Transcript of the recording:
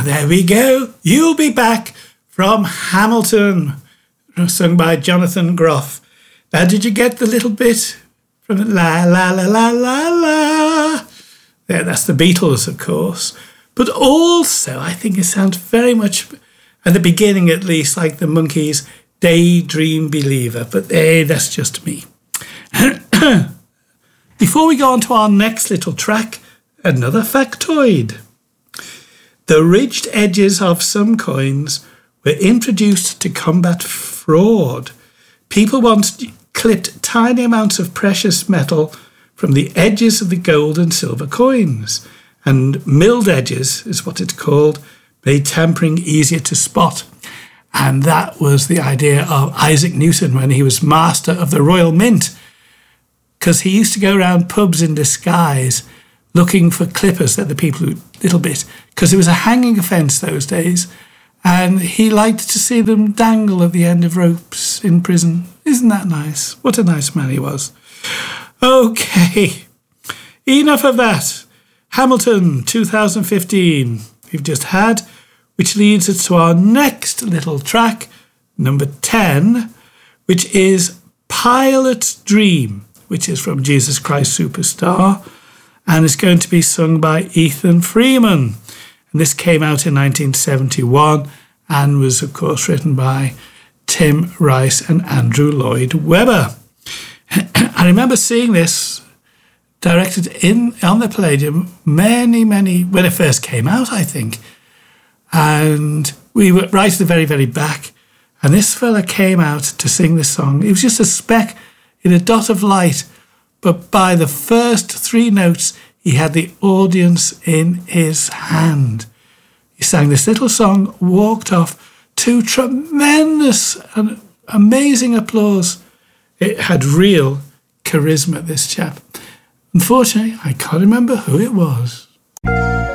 There we go. You'll Be Back from Hamilton, sung by Jonathan Groff. Now, did you get the little bit from la, la, la, la, la, la? Yeah, that's the Beatles, of course. But also, I think it sounds very much, at the beginning at least, like the Monkees' Daydream Believer. But hey, that's just me. Before we go on to our next little track, another factoid. The ridged edges of some coins were introduced to combat fraud. People once clipped tiny amounts of precious metal from the edges of the gold and silver coins, and milled edges is what it's called, made tampering easier to spot. And that was the idea of Isaac Newton when he was master of the Royal Mint, because he used to go around pubs in disguise looking for clippers that the people who, little bit, because it was a hanging offence those days, and he liked to see them dangle at the end of ropes in prison. Isn't that nice? What a nice man he was. Okay, enough of that. Hamilton 2015 we've just had, which leads us to our next little track, number 10, which is Pilot's Dream, which is from Jesus Christ Superstar, and it's going to be sung by Ethan Freeman. And this came out in 1971 and was, of course, written by Tim Rice and Andrew Lloyd Webber. I remember seeing this directed on the Palladium many, when it first came out, I think. And we were right at the very, very back. And this fella came out to sing this song. It was just a speck in a dot of light. But by the first 3 notes, he had the audience in his hand. He sang this little song, walked off to tremendous and amazing applause. It had real charisma, this chap. Unfortunately, I can't remember who it was.